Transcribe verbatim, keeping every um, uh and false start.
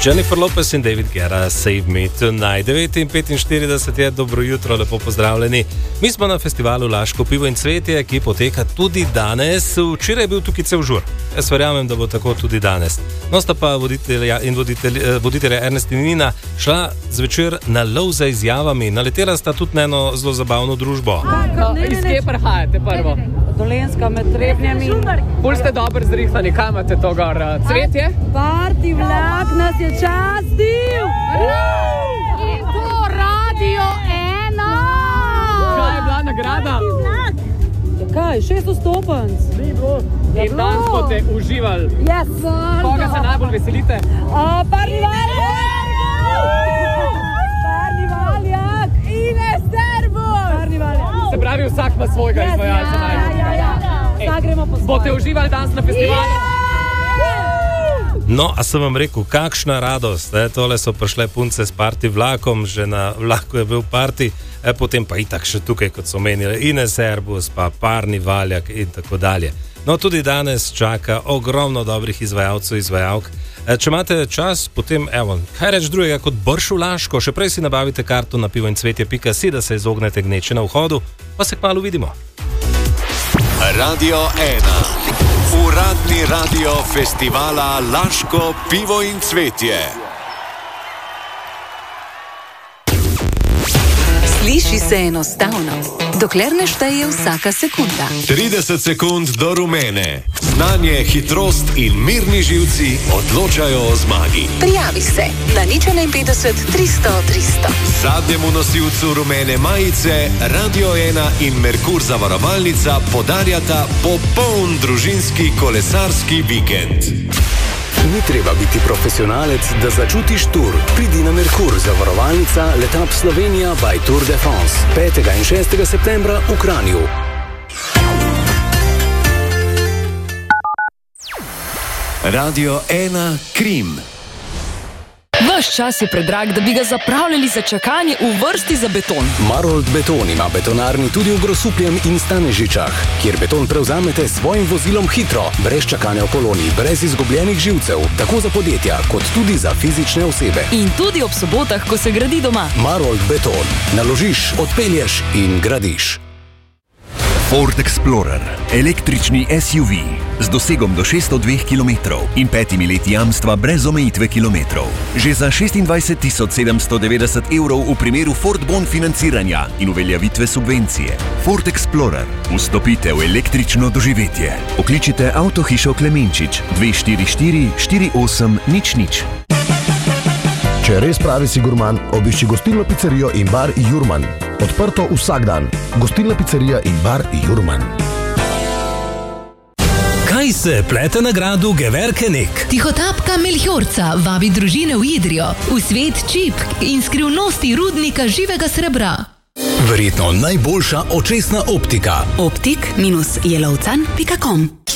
Jennifer Lopez in David Guetta, Save Me Tonight. devet in petinštirideset je, dobro jutro, lepo pozdravljeni. Mi smo na festivalu Laško pivo in cvetje, ki poteka tudi danes. Včeraj je bil tukaj cel žur. Jaz verjamem, da bo tako tudi danes. No, sta pa voditelja in voditelj, voditelja Ernest in Nina šla zvečer na lov za izjavami. Naletela sta tudi na eno zelo zabavno družbo. Iz kje prihajate prvo? Dolenska med Trebnjami. Pol ste dobro zrihtani, kam imate to gor? Cvetje? Parti vlak nas je častil! In to Radio ena! Kaj je bila nagrada? Kaj, šeststo stopenc? In danes boste uživali. Yes! Koga se najbolj veselite? Parni valjak! Parni valjak! Ines Terbur! Parni valjak! Se pravi, vsak ima svojega Yes, izvajalca ja, najbolj. ja, ja. Zdaj gremo po svoje. Boste uživali danes na festivalu? No, a sem vam rekel, kakšna radost. Ne? Tole so prišle punce s parti vlakom, že na vlaku je bil parti, e, potem pa itak še tukaj, kot so menili, Ines Erbus, pa Parni valjak in tako dalje. No, tudi danes čaka ogromno dobrih izvajalcev, izvajalk. E, če imate čas, potem, evo, kaj reč drugega kot brš v Laško, še prej si nabavite karto na pivo in cvetje pika si, da se izognete gneči na vhodu, pa se kmalu vidimo. Radio ena. Uradni radio festivala Laško pivo in cvetje. Sliši se enostavno, dokler ne šteje vsaka sekunda. trideset sekund do rumene. Znanje, hitrost in mirni živci odločajo o zmagi. Prijavi se na nič enainpetdeset tristo tristo. Zadnjemu nosilcu rumene majice Radio ena in Merkur zavarovalnica podarjata popoln družinski kolesarski vikend. Ni treba biti profesionalec, da začutiš tur. Pridi na Merkur, zavarovalnica Letap Slovenija by Tour de France. petega in šestega septembra v Kranju. Radio ena Krim. Vaš čas je predrag, da bi ga zapravljali za čakanje v vrsti za beton. Marold Beton ima betonarni tudi v Grosupljem in Stanežičah, kjer beton prevzamete s svojim vozilom hitro, brez čakanja v koloni, brez izgubljenih živcev, tako za podjetja, kot tudi za fizične osebe. In tudi ob sobotah, ko se gradi doma. Marold Beton. Naložiš, odpelješ in gradiš. Ford Explorer, električni S U V z dosegom do šeststo dva kilometra in petimi leti jamstva brez omejitve kilometrov. Že za šestindvajset tisoč sedemsto devetdeset evrov v primeru Ford Bon financiranja in uveljavitve subvencije. Ford Explorer. Vstopite v električno doživetje. Pokličite Avtohišo Klemenčič dve štiri štiri štiri osem nič nič. Če res pravi si gurman, obišči gostilno pizzerijo in bar Jurman. Odprto vsak dan. Gostilna pizzerija in bar Jurman. Kaj se plete na gradu Geverkenik? Tihotapka Melhorca vabi družine v Idrijo, v svet čipk in skrivnosti rudnika živega srebra. Verjetno najboljša očesna optika. optik jelovcan pika com